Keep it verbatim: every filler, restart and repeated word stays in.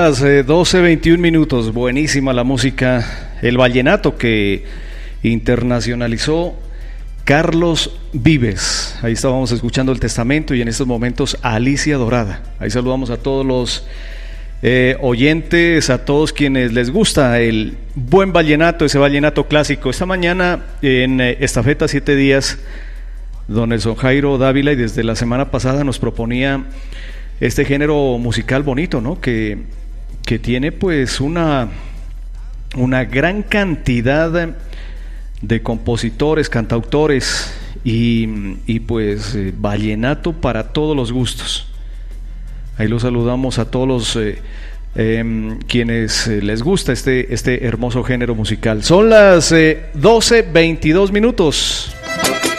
las eh, doce veintiún minutos, buenísima la música, el vallenato que internacionalizó Carlos Vives. Ahí estábamos escuchando El Testamento y en estos momentos Alicia Dorada. Ahí saludamos a todos los eh, oyentes, a todos quienes les gusta el buen vallenato, ese vallenato clásico. Esta mañana en eh, Estafeta Siete Días, don Nelson Jairo Dávila, y desde la semana pasada nos proponía este género musical bonito, ¿no? Que, que tiene pues una, una gran cantidad de compositores, cantautores y, y pues eh, vallenato para todos los gustos. Ahí los saludamos a todos los eh, eh, quienes eh, les gusta este, este hermoso género musical. Son las eh, doce veintidós minutos.